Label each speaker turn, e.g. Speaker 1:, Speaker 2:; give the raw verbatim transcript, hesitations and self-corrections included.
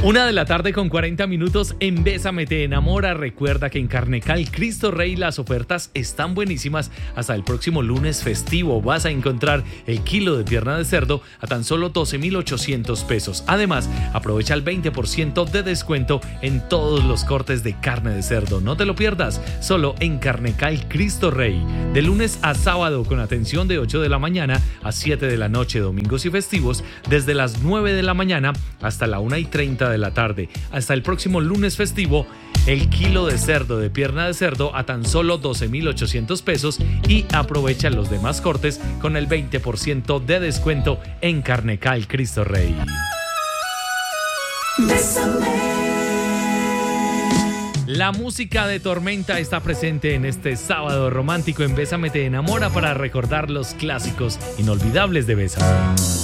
Speaker 1: Una de la tarde con cuarenta minutos en Bésame te enamora. Recuerda que en Carnecal Cristo Rey las ofertas están buenísimas. Hasta el próximo lunes festivo vas a encontrar el kilo de pierna de cerdo a tan solo doce mil ochocientos pesos. Además, aprovecha el veinte por ciento de descuento en todos los cortes de carne de cerdo. No te lo pierdas, solo en Carnecal Cristo Rey. De lunes a sábado con atención de ocho de la mañana a siete de la noche, domingos y festivos, desde las nueve de la mañana hasta la una y treinta de la tarde. Hasta el próximo lunes festivo, el kilo de cerdo de pierna de cerdo a tan solo doce mil ochocientos pesos y aprovecha los demás cortes con el veinte por ciento de descuento en Carnecal Cristo Rey. La música de Tormenta está presente en este sábado romántico en Bésame te enamora para recordar los clásicos inolvidables de Bésame.